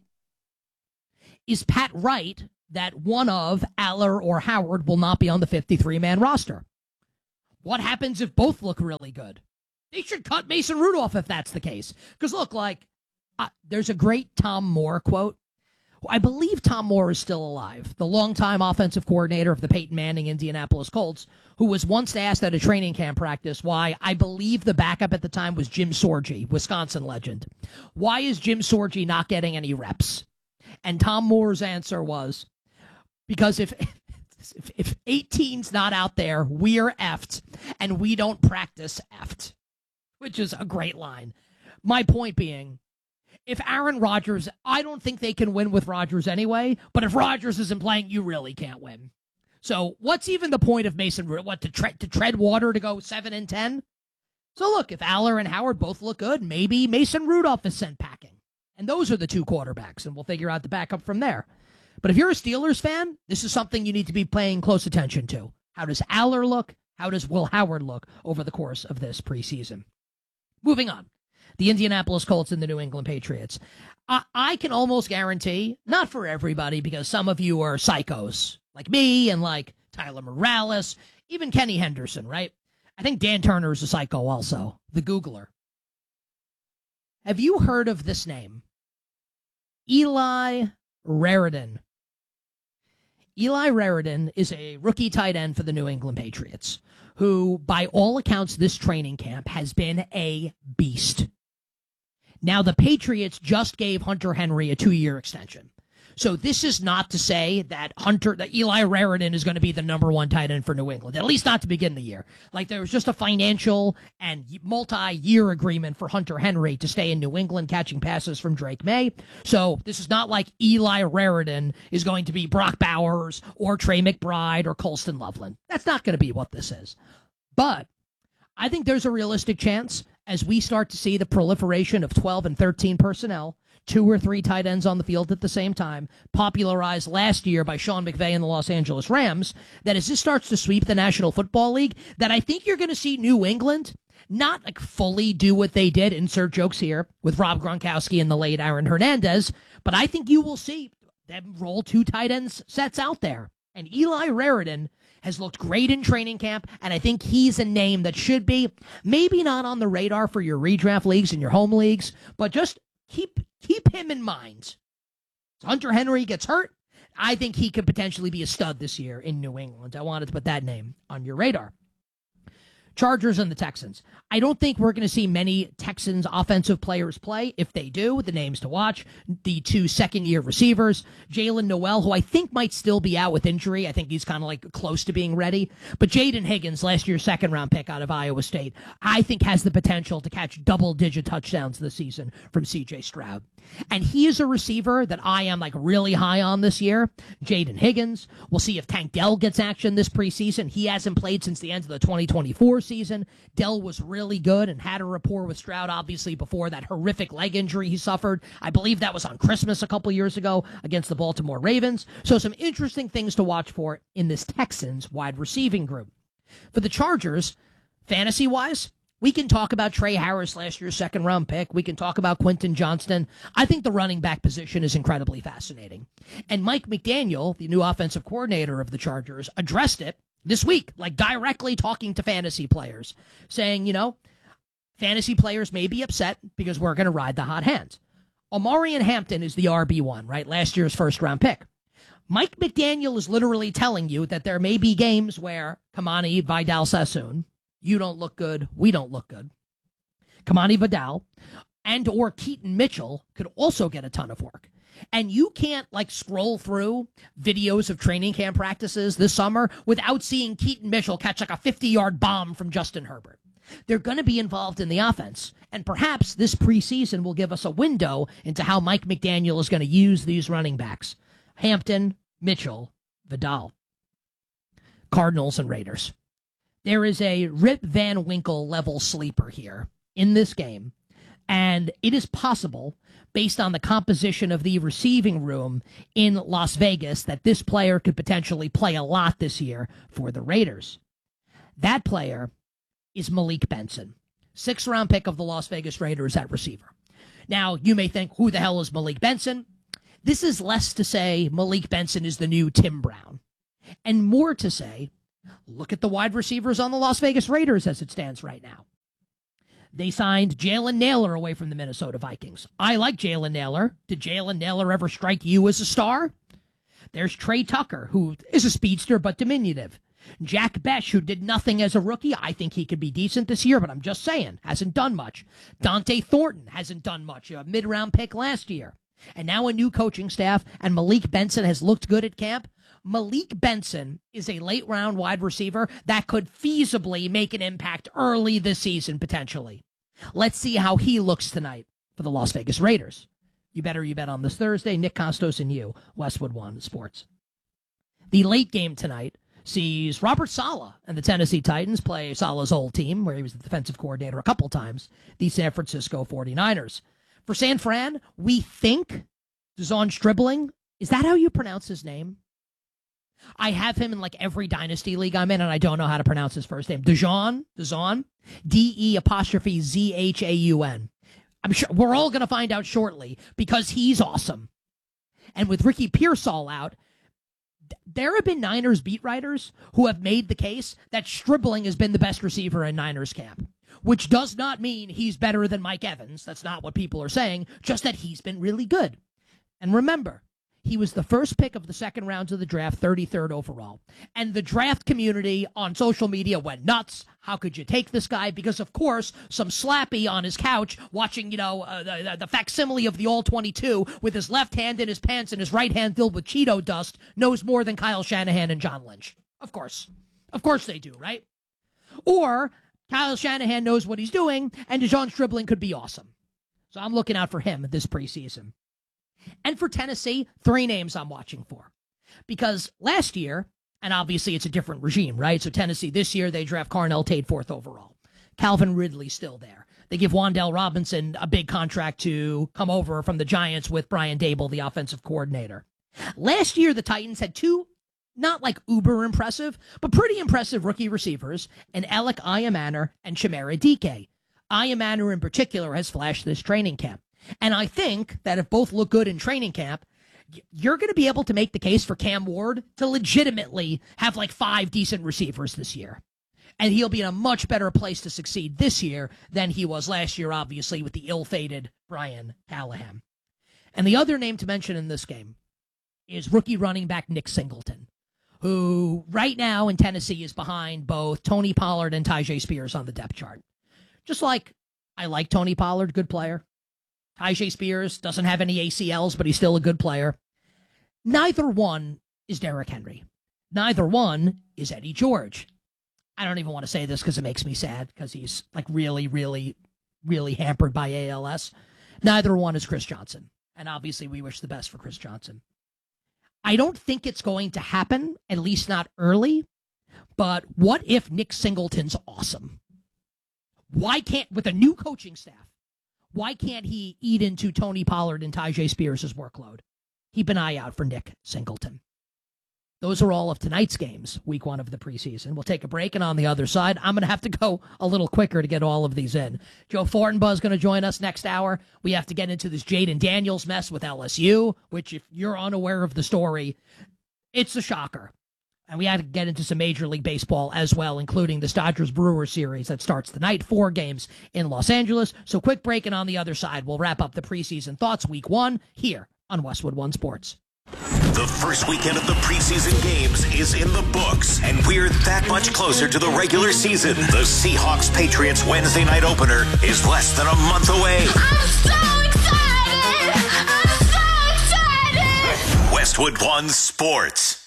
Is Pat right that one of Aller or Howard will not be on the 53-man roster? What happens if both look really good? They should cut Mason Rudolph if that's the case. Because look, there's a great Tom Moore quote. I believe Tom Moore is still alive, the longtime offensive coordinator of the Peyton Manning Indianapolis Colts, who was once asked at a training camp practice why I believe the backup at the time was Jim Sorgi, Wisconsin legend. Why is Jim Sorgi not getting any reps? And Tom Moore's answer was, because if 18's not out there, we're effed, and we don't practice effed, which is a great line. My point being, if Aaron Rodgers, I don't think they can win with Rodgers anyway, but if Rodgers isn't playing, you really can't win. So what's even the point of Mason Rudolph? What, to tread water to go 7-10? So look, if Aller and Howard both look good, maybe Mason Rudolph is sent packing. And those are the two quarterbacks, and we'll figure out the backup from there. But if you're a Steelers fan, this is something you need to be paying close attention to. How does Aller look? How does Will Howard look over the course of this preseason? Moving on. The Indianapolis Colts and the New England Patriots. I can almost guarantee, not for everybody, because some of you are psychos, like me and like Tyler Morales, even Kenny Henderson, right? I think Dan Turner is a psycho also, the Googler. Have you heard of this name? Eli Raridan. Eli Raridan is a rookie tight end for the New England Patriots, who, by all accounts, this training camp has been a beast. Now, the Patriots just gave Hunter Henry a 2-year extension. So this is not to say that Eli Raridan is going to be the number one tight end for New England, at least not to begin the year. Like, there was just a financial and multi-year agreement for Hunter Henry to stay in New England catching passes from Drake May. So this is not like Eli Raridan is going to be Brock Bowers or Trey McBride or Colston Loveland. That's not going to be what this is. But I think there's a realistic chance as we start to see the proliferation of 12 and 13 personnel, 2 or 3 tight ends on the field at the same time, popularized last year by Sean McVay and the Los Angeles Rams, that as this starts to sweep the National Football League, that I think you're going to see New England not like fully do what they did, insert jokes here, with Rob Gronkowski and the late Aaron Hernandez, but I think you will see them roll 2 tight ends sets out there. And Eli Raridan has looked great in training camp, and I think he's a name that should be maybe not on the radar for your redraft leagues and your home leagues, but just keep him in mind. Hunter Henry gets hurt. I think he could potentially be a stud this year in New England. I wanted to put that name on your radar. Chargers and the Texans. I don't think we're going to see many Texans offensive players play. If they do, the names to watch, the 2 second-year receivers, Jalen Noel, who I think might still be out with injury. I think he's kind of like close to being ready. But Jaden Higgins, last year's second-round pick out of Iowa State, I think has the potential to catch double-digit touchdowns this season from C.J. Stroud. And he is a receiver that I am like really high on this year. Jaden Higgins. We'll see if Tank Dell gets action this preseason. He hasn't played since the end of the 2024 season. Dell was really good and had a rapport with Stroud, obviously, before that horrific leg injury he suffered. I believe that was on Christmas a couple years ago against the Baltimore Ravens. So some interesting things to watch for in this Texans wide receiving group. For the Chargers, fantasy-wise, we can talk about Trey Harris, last year's second-round pick. We can talk about Quentin Johnston. I think the running back position is incredibly fascinating. And Mike McDaniel, the new offensive coordinator of the Chargers, addressed it this week, like directly talking to fantasy players, saying, fantasy players may be upset because we're going to ride the hot hand. Omarion Hampton is the RB1, right? Last year's first-round pick. Mike McDaniel is literally telling you that there may be games where Kamani Vidal-Sassoon, you don't look good, we don't look good, Kamani Vidal, and or Keaton Mitchell could also get a ton of work. And you can't, like, scroll through videos of training camp practices this summer without seeing Keaton Mitchell catch, like, a 50-yard bomb from Justin Herbert. They're going to be involved in the offense. And perhaps this preseason will give us a window into how Mike McDaniel is going to use these running backs. Hampton, Mitchell, Vidal. Cardinals and Raiders. There is a Rip Van Winkle level sleeper here in this game. And it is possible, based on the composition of the receiving room in Las Vegas, that this player could potentially play a lot this year for the Raiders. That player is Malik Benson, 6th-round pick of the Las Vegas Raiders at receiver. Now, you may think, who the hell is Malik Benson? This is less to say Malik Benson is the new Tim Brown, and more to say, look at the wide receivers on the Las Vegas Raiders as it stands right now. They signed Jalen Nailor away from the Minnesota Vikings. I like Jalen Nailor. Did Jalen Nailor ever strike you as a star? There's Trey Tucker, who is a speedster but diminutive. Jack Besh, who did nothing as a rookie. I think he could be decent this year, but I'm just saying, hasn't done much. Dante Thornton hasn't done much. A mid-round pick last year. And now a new coaching staff, and Malik Benson has looked good at camp. Malik Benson is a late-round wide receiver that could feasibly make an impact early this season, potentially. Let's see how he looks tonight for the Las Vegas Raiders. You bet on this Thursday. Nick Costos and you, Westwood One Sports. The late game tonight sees Robert Saleh and the Tennessee Titans play Saleh's old team, where he was the defensive coordinator a couple times, the San Francisco 49ers. For San Fran, we think Dejon Stribling, is that how you pronounce his name? I have him in like every dynasty league I'm in, and I don't know how to pronounce his first name. Dejon, D-E'-Zhaun. I'm sure we're all going to find out shortly because he's awesome. And with Ricky Pearsall out, there have been Niners beat writers who have made the case that Stribling has been the best receiver in Niners camp, which does not mean he's better than Mike Evans. That's not what people are saying, just that he's been really good. And remember, he was the first pick of the second round of the draft, 33rd overall. And the draft community on social media went nuts. How could you take this guy? Because, of course, some slappy on his couch watching, the facsimile of the All-22 with his left hand in his pants and his right hand filled with Cheeto dust knows more than Kyle Shanahan and John Lynch. Of course. Of course they do, right? Or Kyle Shanahan knows what he's doing, and Dejon Stribling could be awesome. So I'm looking out for him this preseason. And for Tennessee, 3 names I'm watching for. Because last year, and obviously it's a different regime, right? So Tennessee this year, they draft Carnell Tate 4th overall. Calvin Ridley's still there. They give Wan'Dale Robinson a big contract to come over from the Giants with Brian Daboll, the offensive coordinator. Last year, the Titans had 2, not like uber impressive, but pretty impressive rookie receivers, and Alec Ayamaner and Chimere Dike. Ayamaner in particular has flashed this training camp. And I think that if both look good in training camp, you're going to be able to make the case for Cam Ward to legitimately have like 5 decent receivers this year. And he'll be in a much better place to succeed this year than he was last year, obviously, with the ill-fated Brian Callahan. And the other name to mention in this game is rookie running back Nick Singleton, who right now in Tennessee is behind both Tony Pollard and Tyjae Spears on the depth chart. Just like I like Tony Pollard, good player. Tyjae Spears doesn't have any ACLs, but he's still a good player. Neither one is Derrick Henry. Neither one is Eddie George. I don't even want to say this because it makes me sad because he's like really, really, really hampered by ALS. Neither one is Chris Johnson. And obviously we wish the best for Chris Johnson. I don't think it's going to happen, at least not early. But what if Nick Singleton's awesome? Why can't, with a new coaching staff, why can't he eat into Tony Pollard and Tyjae Spears' workload? Keep an eye out for Nick Singleton. Those are all of tonight's games, week 1 of the preseason. We'll take a break, and on the other side, I'm going to have to go a little quicker to get all of these in. Joe Fortenbaugh is going to join us next hour. We have to get into this Jaden Daniels mess with LSU, which, if you're unaware of the story, it's a shocker. And we had to get into some Major League Baseball as well, including the Dodgers-Brewers series that starts tonight, 4 games in Los Angeles. So quick break, and on the other side, we'll wrap up the preseason thoughts week 1 here on Westwood One Sports. The first weekend of the preseason games is in the books, and we're that much closer to the regular season. The Seahawks-Patriots Wednesday night opener is less than a month away. I'm so excited! I'm so excited! Westwood One Sports.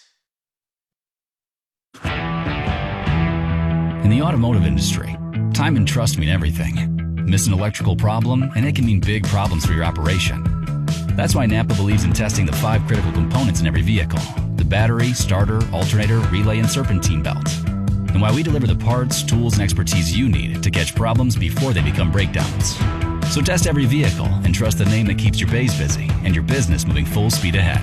In the automotive industry, time and trust mean everything. Miss an electrical problem, and it can mean big problems for your operation. That's why Napa believes in testing the 5 critical components in every vehicle: the battery, starter, alternator, relay, and serpentine belt. And why we deliver the parts, tools, and expertise you need to catch problems before they become breakdowns. So test every vehicle and trust the name that keeps your bays busy and your business moving full speed ahead.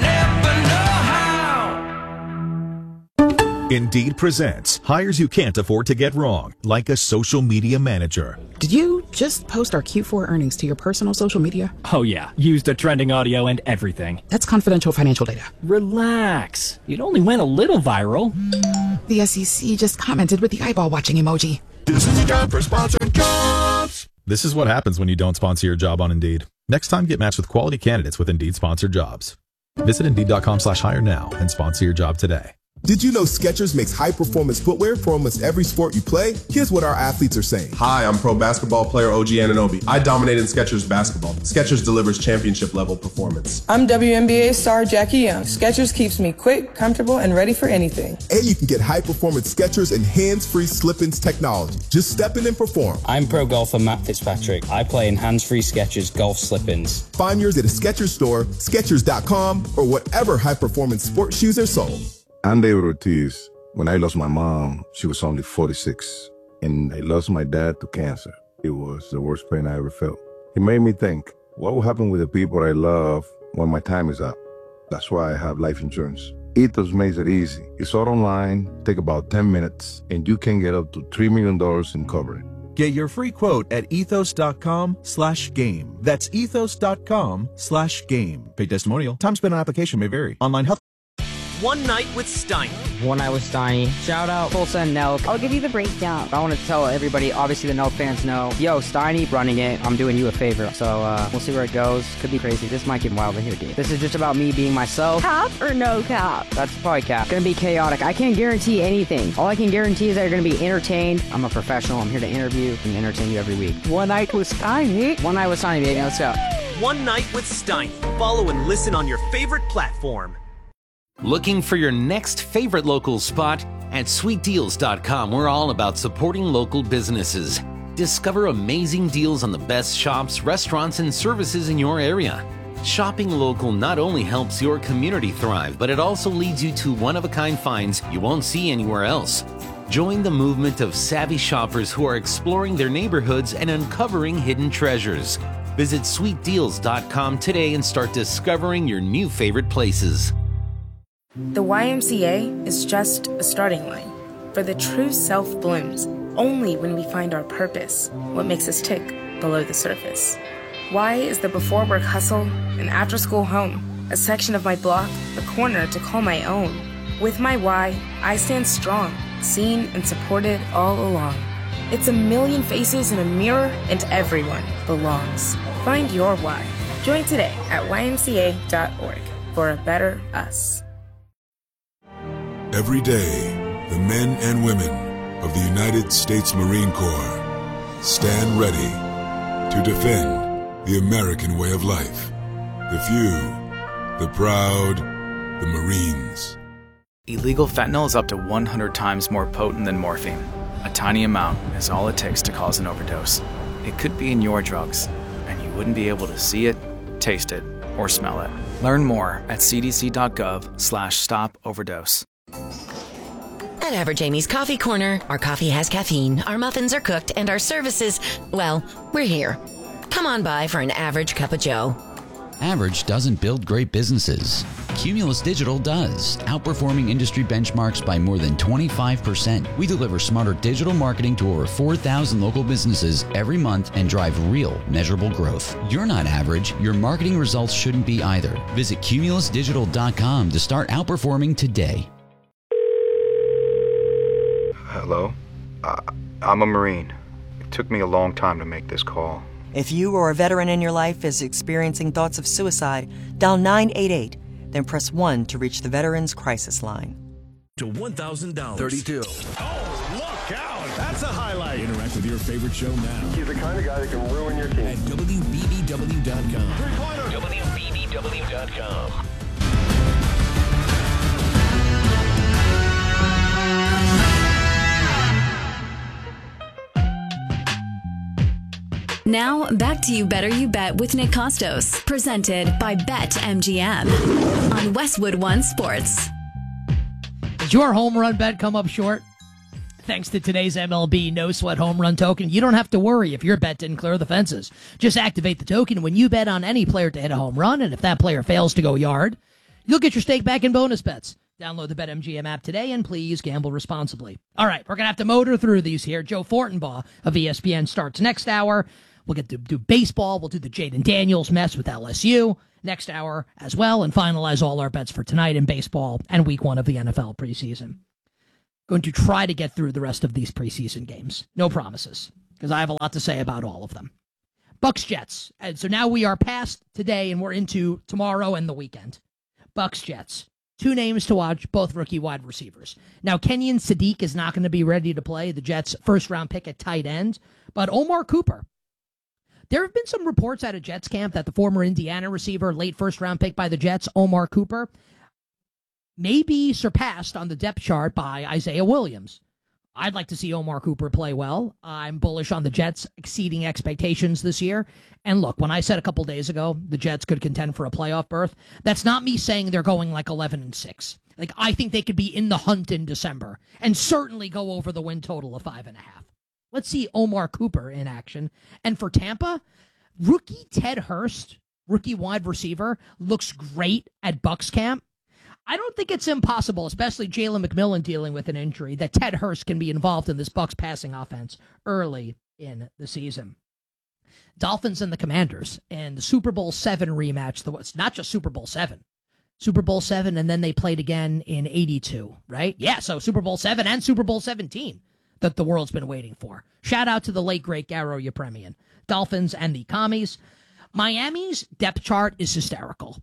Indeed presents hires you can't afford to get wrong, like a social media manager. Did you just post our Q4 earnings to your personal social media? Oh yeah, used the trending audio and everything. That's confidential financial data. Relax. It only went a little viral. The SEC just commented with the eyeball watching emoji. This is a job for sponsored jobs. This is what happens when you don't sponsor your job on Indeed. Next time, get matched with quality candidates with Indeed sponsored jobs. Visit Indeed.com/hire now and sponsor your job today. Did you know Skechers makes high-performance footwear for almost every sport you play? Here's what our athletes are saying. Hi, I'm pro basketball player OG Anunoby. I dominate in Skechers basketball. Skechers delivers championship-level performance. I'm WNBA star Jackie Young. Skechers keeps me quick, comfortable, and ready for anything. And you can get high-performance Skechers and hands-free slip-ins technology. Just step in and perform. I'm pro golfer Matt Fitzpatrick. I play in hands-free Skechers golf slip-ins. Find yours at a Skechers store, Skechers.com, or whatever high-performance sports shoes are sold. I'm David Ortiz. When I lost my mom, she was only 46, and I lost my dad to cancer. It was the worst pain I ever felt. It made me think, what will happen with the people I love when my time is up? That's why I have life insurance. Ethos makes it easy. It's all online, take about 10 minutes, and you can get up to $3 million in coverage. Get your free quote at ethos.com/game. That's ethos.com/game. Paid testimonial. Time spent on application may vary. Online health. One Night with Steiny. One Night with Steiny. Shout out Full Send Nelk. I'll give you the breakdown. I want to tell everybody, obviously the Nelk fans know, yo, Steiny running it. I'm doing you a favor. So we'll see where it goes. Could be crazy. This might get wild in here, dude. This is just about me being myself. Cap or no cap? That's probably cap. Gonna be chaotic. I can't guarantee anything. All I can guarantee is that you're gonna be entertained. I'm a professional. I'm here to interview and entertain you every week. One Night with Steiny. One Night with Steiny, baby. Let's go. One Night with Steiny. Follow and listen on your favorite platform. Looking for your next favorite local spot? At sweetdeals.com, we're all about supporting local businesses. Discover amazing deals on the best shops, restaurants, and services in your area. Shopping local not only helps your community thrive, but it also leads you to one-of-a-kind finds you won't see anywhere else. Join the movement of savvy shoppers who are exploring their neighborhoods and uncovering hidden treasures. Visit sweetdeals.com today and start discovering your new favorite places. The YMCA is just a starting line, for the true self blooms only when we find our purpose, what makes us tick below the surface. Y is the before work hustle, an after school home, a section of my block, a corner to call my own. With my Y, I stand strong, seen and supported all along. It's a million faces in a mirror, and everyone belongs. Find your Y. Join today at ymca.org for a better us. Every day, the men and women of the United States Marine Corps stand ready to defend the American way of life. The few, the proud, the Marines. Illegal fentanyl is up to 100 times more potent than morphine. A tiny amount is all it takes to cause an overdose. It could be in your drugs, and you wouldn't be able to see it, taste it, or smell it. Learn more at cdc.gov/stop-overdose. At Average Amy's Coffee Corner, our coffee has caffeine, our muffins are cooked, and our services, well, we're here. Come on by for an average cup of joe. Average doesn't build great businesses. Cumulus Digital does, outperforming industry benchmarks by more than 25%. We deliver smarter digital marketing to over 4,000 local businesses every month and drive real, measurable growth. You're not average. Your marketing results shouldn't be either. Visit cumulusdigital.com to start outperforming today. Hello? I'm a Marine. It took me a long time to make this call. If you or a veteran in your life is experiencing thoughts of suicide, dial 988, then press 1 to reach the Veterans Crisis Line. To $1,000. 32. Oh, look out! That's a highlight. Interact with your favorite show now. He's the kind of guy that can ruin your team. At WBBW.com. WBBW.com. Now, back to You Better You Bet with Nick Costos, presented by BetMGM on Westwood One Sports. Did your home run bet come up short? Thanks to today's MLB No Sweat Home Run Token, you don't have to worry if your bet didn't clear the fences. Just activate the token when you bet on any player to hit a home run, and if that player fails to go yard, you'll get your stake back in bonus bets. Download the BetMGM app today, and please gamble responsibly. All right, we're going to have to motor through these here. Joe Fortenbaugh of ESPN starts next hour. We'll get to do baseball. We'll do the Jaden Daniels mess with LSU next hour as well, and finalize all our bets for tonight in baseball and week 1 of the NFL preseason. Going to try to get through the rest of these preseason games. No promises, because I have a lot to say about all of them. Bucks Jets. And so now we are past today and we're into tomorrow and the weekend. Bucks Jets. 2 names to watch, both rookie wide receivers. Now, Kenyon Sadiq is not going to be ready to play, the Jets' first-round pick at tight end, but Omar Cooper. There have been some reports out of Jets camp that the former Indiana receiver, late first-round pick by the Jets, Omar Cooper, may be surpassed on the depth chart by Isaiah Williams. I'd like to see Omar Cooper play well. I'm bullish on the Jets exceeding expectations this year. And look, when I said a couple days ago the Jets could contend for a playoff berth, that's not me saying they're going like 11-6. Like, I think they could be in the hunt in December and certainly go over the win total of 5.5. Let's see Omar Cooper in action. And for Tampa, rookie Ted Hurst, rookie wide receiver, looks great at Bucs camp. I don't think it's impossible, especially Jalen McMillan dealing with an injury, that Ted Hurst can be involved in this Bucs passing offense early in the season. Dolphins and the Commanders in the Super Bowl VII rematch. It's not just Super Bowl VII. Super Bowl VII, and then they played again in 82, right? Yeah, so Super Bowl VII and Super Bowl 17 that the world's been waiting for. Shout out to the late, great Garo Yepremian. Dolphins and the Commies. Miami's depth chart is hysterical.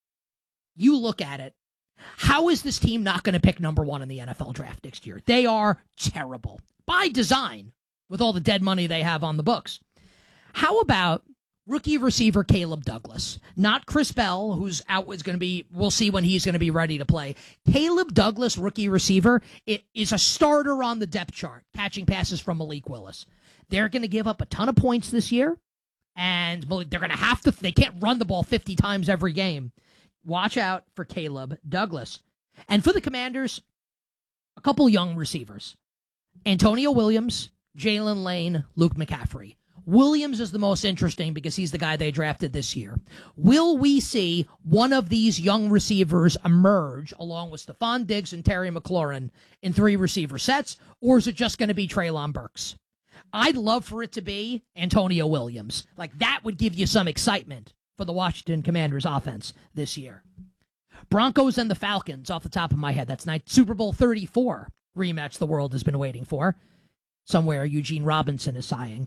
You look at it. How is this team not going to pick number 1 in the NFL draft next year? They are terrible by design with all the dead money they have on the books. How about rookie receiver Caleb Douglas? Not Chris Bell, who's out, is going to be, we'll see when he's going to be ready to play. Caleb Douglas, rookie receiver, it is a starter on the depth chart, catching passes from Malik Willis. They're going to give up a ton of points this year, and they're going to have to, they can't run the ball 50 times every game. Watch out for Caleb Douglas. And for the Commanders, a couple young receivers. Antonio Williams, Jalen Lane, Luke McCaffrey. Williams is the most interesting because he's the guy they drafted this year. Will we see one of these young receivers emerge along with Stephon Diggs and Terry McLaurin in 3 receiver sets, or is it just going to be Treylon Burks? I'd love for it to be Antonio Williams. Like, that would give you some excitement for the Washington Commanders offense this year. Broncos and the Falcons, off the top of my head. That's Super Bowl 34 rematch the world has been waiting for. Somewhere Eugene Robinson is sighing.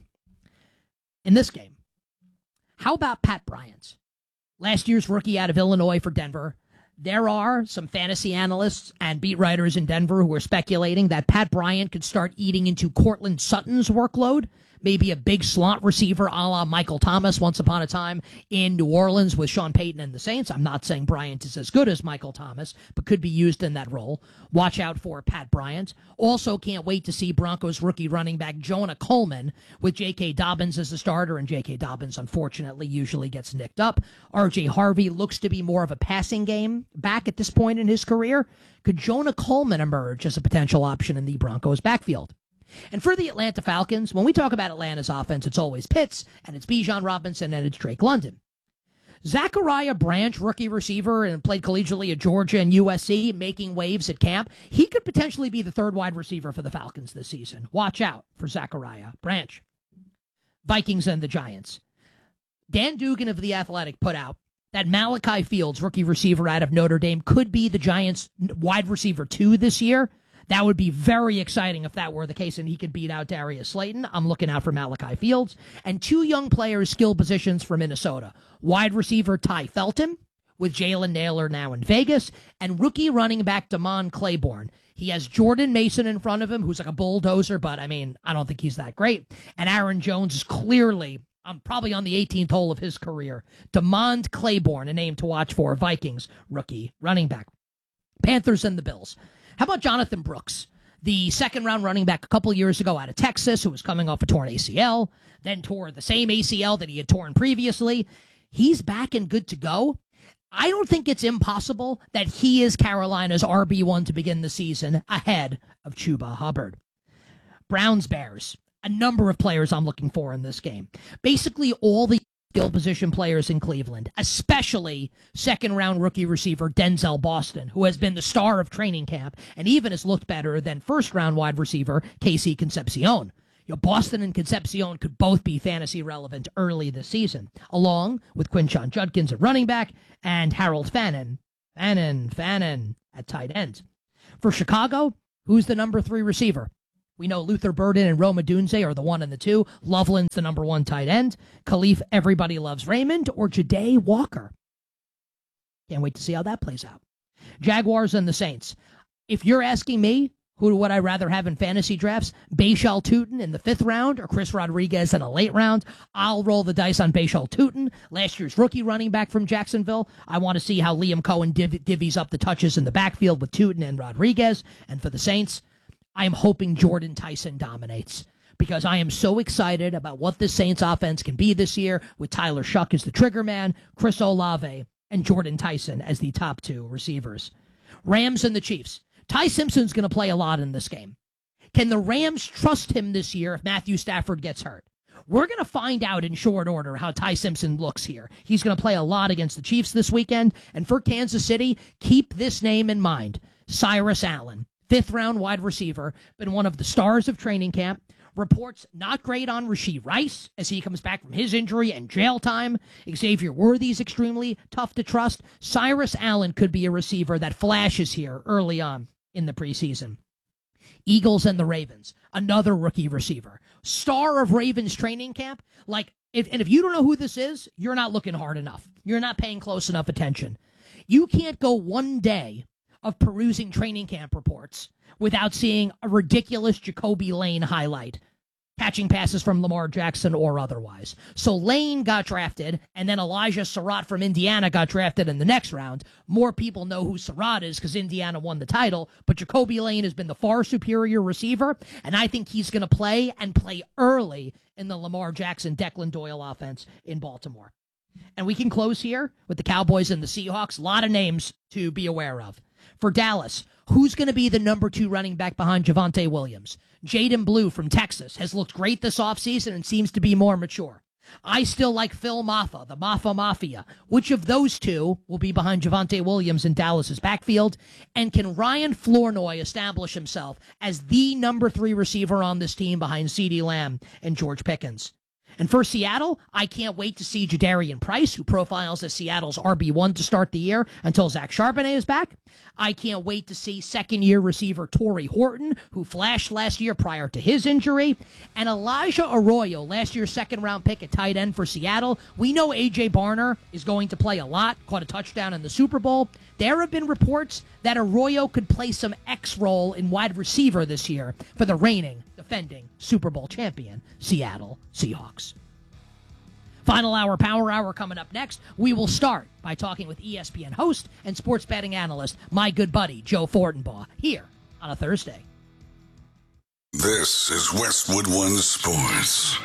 In this game, how about Pat Bryant? Last year's rookie out of Illinois for Denver. There are some fantasy analysts and beat writers in Denver who are speculating that Pat Bryant could start eating into Cortland Sutton's workload. Maybe a big slot receiver a la Michael Thomas once upon a time in New Orleans with Sean Payton and the Saints. I'm not saying Bryant is as good as Michael Thomas, but could be used in that role. Watch out for Pat Bryant. Also can't wait to see Broncos rookie running back Jonah Coleman with J.K. Dobbins as the starter, and J.K. Dobbins, unfortunately, usually gets nicked up. R.J. Harvey looks to be more of a passing game back at this point in his career. Could Jonah Coleman emerge as a potential option in the Broncos backfield? And for the Atlanta Falcons, when we talk about Atlanta's offense, it's always Pitts, and it's Bijan Robinson, and it's Drake London. Zachariah Branch, rookie receiver, and played collegiately at Georgia and USC, making waves at camp. He could potentially be the 3rd wide receiver for the Falcons this season. Watch out for Zachariah Branch. Vikings and the Giants. Dan Dugan of The Athletic put out that Malachi Fields, rookie receiver out of Notre Dame, could be the Giants' wide receiver 2 this year. That would be very exciting if that were the case and he could beat out Darius Slayton. I'm looking out for Malachi Fields. And 2 young players, skill positions for Minnesota. Wide receiver Ty Felton with Jalen Naylor now in Vegas, and rookie running back Damon Claiborne. He has Jordan Mason in front of him, who's like a bulldozer, but I don't think he's that great. And Aaron Jones is clearly probably on the 18th hole of his career. Damon Claiborne, a name to watch for, Vikings rookie running back. Panthers and the Bills. How about Jonathan Brooks, the second-round running back a couple years ago out of Texas who was coming off a torn ACL, then tore the same ACL that he had torn previously. He's back and good to go. I don't think it's impossible that he is Carolina's RB1 to begin the season ahead of Chuba Hubbard. Browns-Bears, a number of players I'm looking for in this game. Basically all the skill position players in Cleveland, especially second-round rookie receiver Denzel Boston, who has been the star of training camp and even has looked better than first-round wide receiver Casey Concepcion. Boston and Concepcion could both be fantasy relevant early this season, along with Quinshon Judkins at running back and Harold Fannin at tight end. For Chicago, who's the number 3 receiver? We know Luther Burden and Rome Odunze are the 1 and the 2. Loveland's the number 1 tight end. Khalif Everybody Loves Raymond or Ja'Day Walker. Can't wait to see how that plays out. Jaguars and the Saints. If you're asking me, who would I rather have in fantasy drafts? Bashal Tutin in the 5th round or Chris Rodriguez in a late round? I'll roll the dice on Bashal Tutin, last year's rookie running back from Jacksonville. I want to see how Liam Cohen divvies up the touches in the backfield with Tutin and Rodriguez. And for the Saints, I am hoping Jordan Tyson dominates because I am so excited about what the Saints offense can be this year with Tyler Shuck as the trigger man, Chris Olave, and Jordan Tyson as the top 2 receivers. Rams and the Chiefs. Ty Simpson's going to play a lot in this game. Can the Rams trust him this year if Matthew Stafford gets hurt? We're going to find out in short order how Ty Simpson looks here. He's going to play a lot against the Chiefs this weekend. And for Kansas City, keep this name in mind. Cyrus Allen, 5th-round wide receiver, been one of the stars of training camp. Reports not great on Rashee Rice as he comes back from his injury and jail time. Xavier Worthy's extremely tough to trust. Cyrus Allen could be a receiver that flashes here early on in the preseason. Eagles and the Ravens, another rookie receiver. Star of Ravens training camp. If you don't know who this is, you're not looking hard enough. You're not paying close enough attention. You can't go one day of perusing training camp reports without seeing a ridiculous Jacoby Lane highlight, catching passes from Lamar Jackson or otherwise. So Lane got drafted, and then Elijah Surratt from Indiana got drafted in the next round. More people know who Surratt is because Indiana won the title, but Jacoby Lane has been the far superior receiver, and I think he's going to play early in the Lamar Jackson, Declan Doyle offense in Baltimore. And we can close here with the Cowboys and the Seahawks. A lot of names to be aware of. For Dallas, who's going to be the number 2 running back behind Javonte Williams? Jaden Blue from Texas has looked great this offseason and seems to be more mature. I still like Phil Maffa, the Maffa Mafia. Which of those 2 will be behind Javonte Williams in Dallas's backfield? And can Ryan Flournoy establish himself as the number 3 receiver on this team behind CeeDee Lamb and George Pickens? And for Seattle, I can't wait to see Jadarian Price, who profiles as Seattle's RB1 to start the year until Zach Charbonnet is back. I can't wait to see second-year receiver Torrey Horton, who flashed last year prior to his injury. And Elijah Arroyo, last year's second-round pick at tight end for Seattle. We know A.J. Barner is going to play a lot, caught a touchdown in the Super Bowl. There have been reports that Arroyo could play some X role in wide receiver this year for the reigning, defending Super Bowl champion Seattle Seahawks. Final hour, Power Hour coming up next. We will start by talking with ESPN host and sports betting analyst, my good buddy, Joe Fortenbaugh, here on a Thursday. This is Westwood One Sports.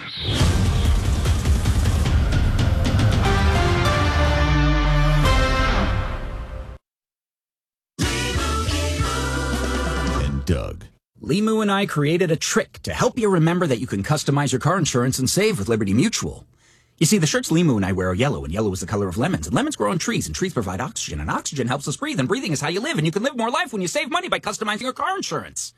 And Doug. Limu and I created a trick to help you remember that you can customize your car insurance and save with Liberty Mutual. You see, the shirts Limu and I wear are yellow, and yellow is the color of lemons, and lemons grow on trees, and trees provide oxygen, and oxygen helps us breathe, and breathing is how you live, and you can live more life when you save money by customizing your car insurance.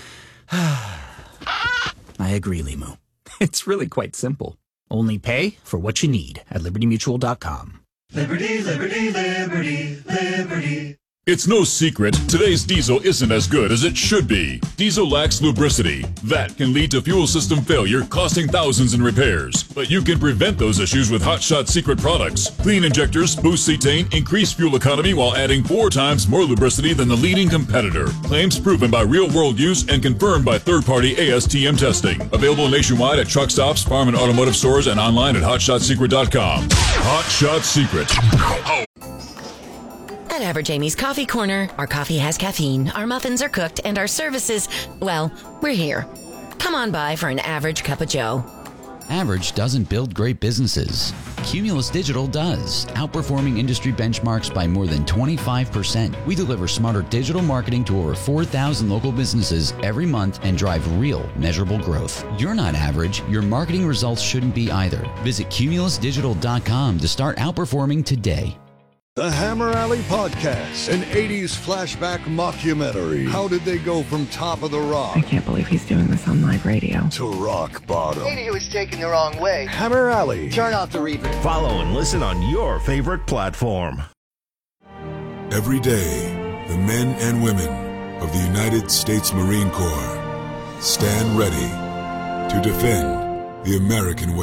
I agree, Limu. It's really quite simple. Only pay for what you need at LibertyMutual.com. Liberty, liberty, liberty, liberty. It's no secret, today's diesel isn't as good as it should be. Diesel lacks lubricity. That can lead to fuel system failure, costing thousands in repairs. But you can prevent those issues with Hot Shot Secret products. Clean injectors boost cetane, increase fuel economy while adding 4 times more lubricity than the leading competitor. Claims proven by real-world use and confirmed by third-party ASTM testing. Available nationwide at truck stops, farm and automotive stores, and online at HotShotSecret.com. Hot Shot Secret. At At Average Amy's Coffee Corner, our coffee has caffeine, our muffins are cooked, and our services, well, we're here. Come on by for an average cup of joe. Average doesn't build great businesses. Cumulus Digital does, outperforming industry benchmarks by more than 25%. We deliver smarter digital marketing to over 4,000 local businesses every month and drive real, measurable growth. You're not average. Your marketing results shouldn't be either. Visit cumulusdigital.com to start outperforming today. The Hammer Alley Podcast, an 80s flashback mockumentary. How did they go from top of the rock? I can't believe he's doing this on live radio. To rock bottom. Maybe he was taken the wrong way. Hammer Alley. Turn off the replay. Follow and listen on your favorite platform. Every day, the men and women of the United States Marine Corps stand ready to defend the American way.